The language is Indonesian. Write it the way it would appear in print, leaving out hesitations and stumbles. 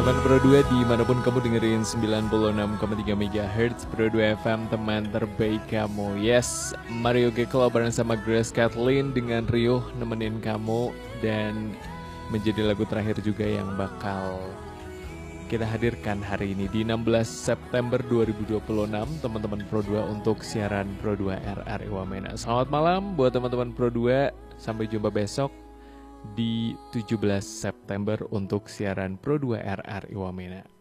teman-teman Pro 2 dimanapun kamu dengerin 96,3 MHz Pro 2 FM, teman terbaik kamu. Yes, Mario Geklo bareng sama Grace Kathleen dengan Rio nemenin kamu. Dan menjadi lagu terakhir juga yang bakal kita hadirkan hari ini di 16 September 2026, teman-teman Pro 2 untuk siaran Pro 2 RRI Wamena. Selamat malam buat teman-teman Pro 2, sampai jumpa besok di 17 September untuk siaran Pro 2 RRI Wamena.